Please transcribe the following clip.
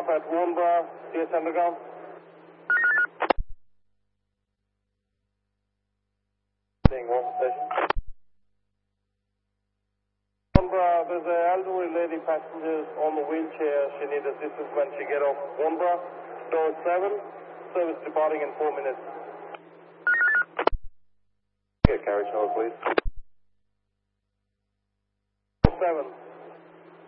at 1 Bra, CS Underground. 1 Bra, there's an elderly lady passenger on the wheelchair. She needs assistance when she get off 1 Bra, door 7, service departing in 4 minutes. Get carriage number, please.